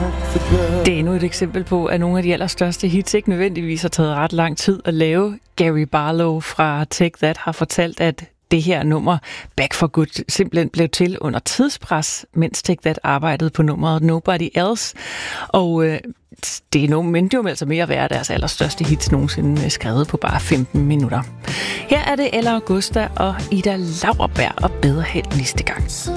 Det er endnu et eksempel på, at nogle af de allerstørste hits ikke nødvendigvis har taget ret lang tid at lave. Gary Barlow fra Take That har fortalt, at det her nummer, Back for Good, simpelthen blev til under tidspres, mens Take That arbejdede på nummeret Nobody Else. Og det mindte jo altså mere at være deres allerstørste hits nogensinde skrevet på bare 15 minutter. Her er det Ella Augusta og Ida Lauerberg, og bedre held næste gang.